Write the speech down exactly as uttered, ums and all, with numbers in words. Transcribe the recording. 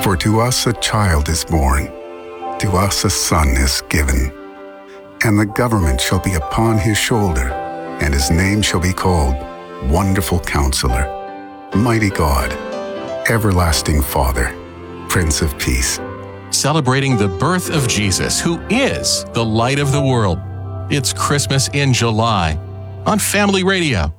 For to us a child is born, to us a son is given, and the government shall be upon his shoulder, and his name shall be called Wonderful Counselor, Mighty God, Everlasting Father, Prince of Peace. Celebrating the birth of Jesus, who is the light of the world. It's Christmas in July on Family Radio.